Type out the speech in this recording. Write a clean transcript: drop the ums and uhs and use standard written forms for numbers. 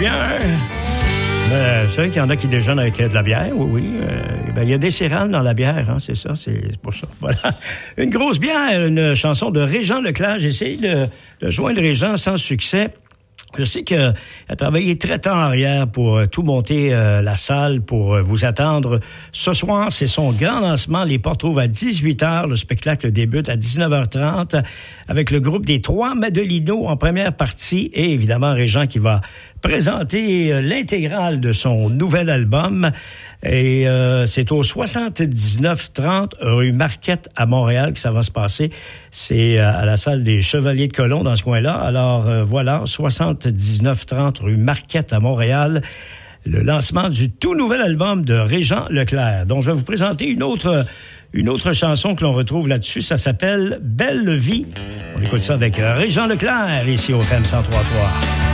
bière. Vous savez qu'il y en a qui déjeunent avec de la bière, oui. Il y a des céréales dans la bière, hein, c'est ça, c'est pour ça. Voilà. Une grosse bière, une chanson de Régent Leclerc. J'ai essayé de joindre Régent sans succès. Je sais qu'il a travaillé très tard hier pour tout monter la salle pour vous attendre. Ce soir, c'est son grand lancement. Les portes ouvrent à 18h. Le spectacle débute à 19h30 avec le groupe des Trois Madelino en première partie et évidemment Régent qui va présenter l'intégrale de son nouvel album. Et c'est au 7930 rue Marquette à Montréal que ça va se passer. C'est à la salle des Chevaliers de Colomb dans ce coin-là. Alors voilà, 7930 rue Marquette à Montréal. Le lancement du tout nouvel album de Régent Leclerc. Donc je vais vous présenter une autre chanson que l'on retrouve là-dessus. Ça s'appelle Belle Vie. On écoute ça avec Régent Leclerc ici au FM 103.3.